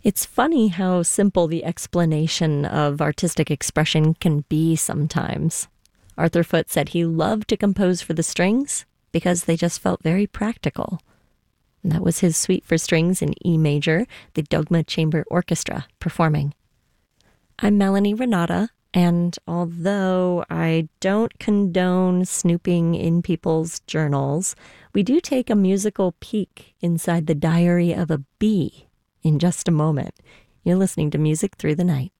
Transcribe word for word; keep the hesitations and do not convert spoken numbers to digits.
It's funny how simple the explanation of artistic expression can be sometimes. Arthur Foote said he loved to compose for the strings because they just felt very practical. And that was his suite for strings in E major, the Dogma Chamber Orchestra performing. I'm Melanie Renata, and although I don't condone snooping in people's journals, we do take a musical peek inside the diary of a bee in just a moment. You're listening to Music Through the Night.